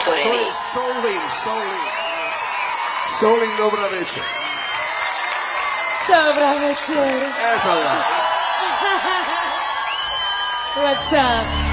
Otvoreni. Solin, dobra večer. Dobra večer. Eto ga. What's up?